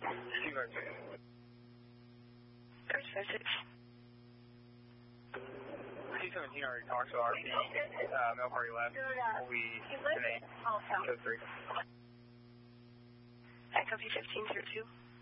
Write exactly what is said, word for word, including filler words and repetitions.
Two five six. Third five six. C seventeen already talked to R P. Uh, mail party left. Will be an eight. Code three. I copy fifteen zero two.